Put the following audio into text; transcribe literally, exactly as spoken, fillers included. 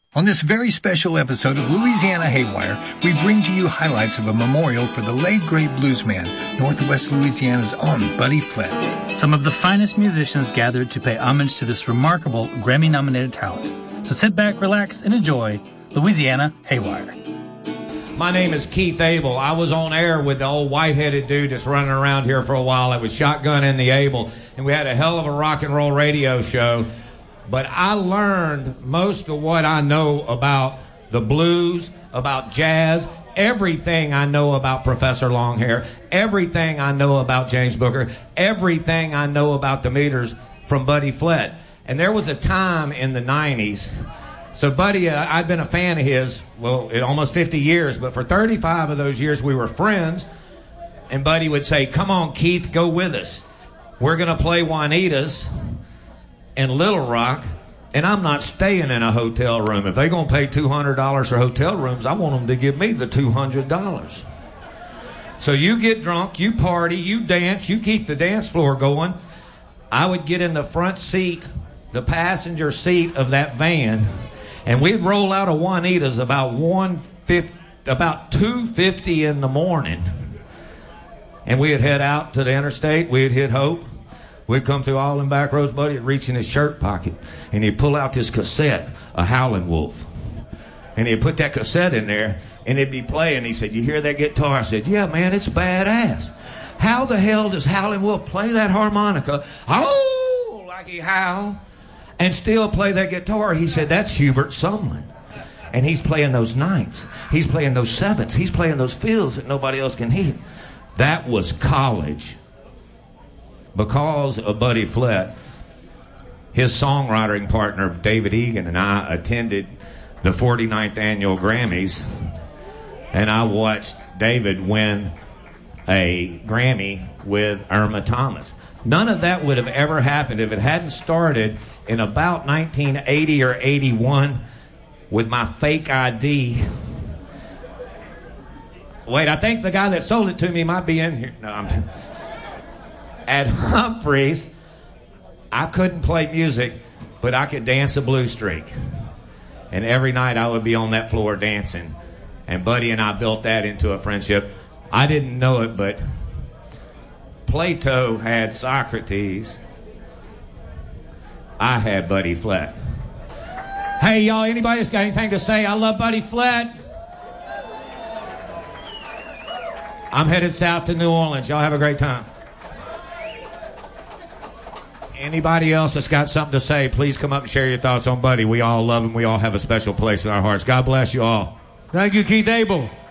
On this very special episode of Louisiana Haywire, we bring to you highlights of a memorial for the late great bluesman, Northwest Louisiana's own Buddy Flett. Some of the finest musicians gathered to pay homage to this remarkable Grammy-nominated talent. So sit back, relax, and enjoy Louisiana Haywire. My name is Keith Abel. I was on air with the old white-headed dude that's running around here for a while. It was Shotgun in the Able, and we had a hell of a rock and roll radio show. But I learned most of what I know about the blues, about jazz, everything I know about Professor Longhair, everything I know about James Booker, everything I know about the Meters from Buddy Flett. And there was a time in the nineties. So Buddy, uh, I'd been a fan of his, well, in almost fifty years, but for thirty-five of those years we were friends. And Buddy would say, "Come on, Keith, go with us. We're going to play Juanita's in Little Rock, and I'm not staying in a hotel room. If they're going to pay two hundred dollars for hotel rooms, I want them to give me the two hundred dollars. So you get drunk, you party, you dance, you keep the dance floor going. I would get in the front seat, the passenger seat of that van, and we'd roll out of Juanita's about one fifty, about two fifty in the morning, and we'd head out to the interstate. We'd hit Hope. We'd come through all them back roads. Buddy would reach in his shirt pocket, and he'd pull out this cassette, a Howlin' Wolf. And he'd put that cassette in there, and it'd be playing. He said, "You hear that guitar?" I said, "Yeah, man, it's badass. How the hell does Howlin' Wolf play that harmonica, oh, like he howl, and still play that guitar?" He said, "That's Hubert Sumlin. And he's playing those ninths. He's playing those sevenths. He's playing those fills that nobody else can hear." That was college. Because of Buddy Flett, his songwriting partner, David Egan, and I attended the forty-ninth annual Grammys, and I watched David win a Grammy with Irma Thomas. None of that would have ever happened if it hadn't started in about nineteen eighty or eighty-one with my fake I D. Wait, I think the guy that sold it to me might be in here. No, I'm... At Humphreys, I couldn't play music, but I could dance a blue streak. And every night I would be on that floor dancing. And Buddy and I built that into a friendship. I didn't know it, but Plato had Socrates. I had Buddy Flett. Hey, y'all, anybody that's got anything to say? I love Buddy Flett. I'm headed south to New Orleans. Y'all have a great time. Anybody else that's got something to say, please come up and share your thoughts on Buddy. We all love him. We all have a special place in our hearts. God bless you all. Thank you, Keith Abel.